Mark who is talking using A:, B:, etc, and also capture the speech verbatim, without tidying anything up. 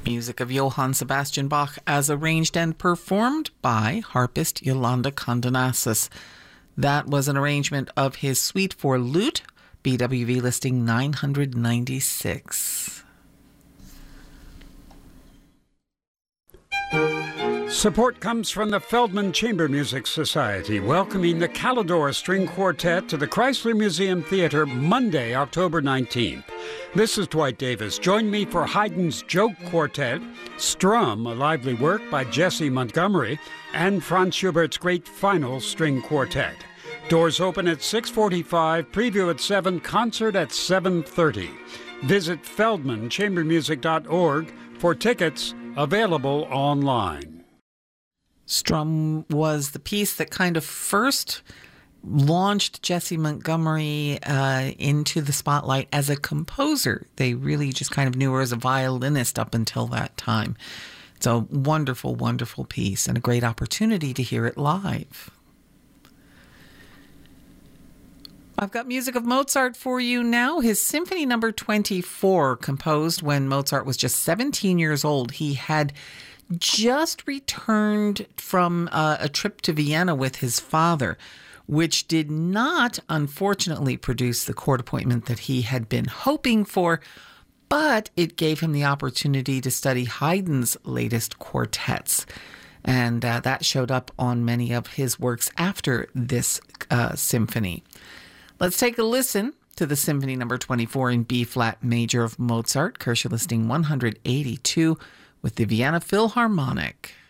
A: Music of Johann Sebastian Bach as arranged and performed by harpist Yolanda Condonasis. That was an arrangement of his Suite for Lute, B W V listing nine hundred ninety-six.
B: Support comes from the Feldman Chamber Music Society, welcoming the Calidore String Quartet to the Chrysler Museum Theater Monday, October nineteenth. This is Dwight Davis. Join me for Haydn's Joke Quartet, Strum, a lively work by Jesse Montgomery, and Franz Schubert's Great Final String Quartet. Doors open at six forty-five, preview at seven, concert at seven thirty. Visit feldman chamber music dot org for tickets, available online.
A: Strum was the piece that kind of first launched Jesse Montgomery uh, into the spotlight as a composer. They really just kind of knew her as a violinist up until that time. It's a wonderful, wonderful piece and a great opportunity to hear it live. I've got music of Mozart for you now. His Symphony Number twenty-four, composed when Mozart was just seventeen years old. He had just returned from uh, a trip to Vienna with his father, which did not, unfortunately, produce the court appointment that he had been hoping for, but it gave him the opportunity to study Haydn's latest quartets. And uh, that showed up on many of his works after this uh, symphony. Let's take a listen to the Symphony Number twenty-four in B-flat major of Mozart, Kirscher listing one hundred eighty-two, with the Vienna Philharmonic.